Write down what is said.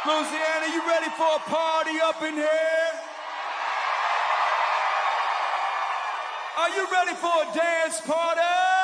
Louisiana, you ready for a party up in here? Are you ready for a dance party?